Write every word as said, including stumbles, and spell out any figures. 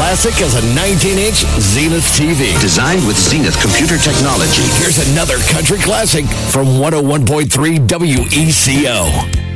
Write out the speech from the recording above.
classic as a nineteen-inch Zenith T V. Designed with Zenith computer technology. Here's another country classic from one oh one point three W E C O.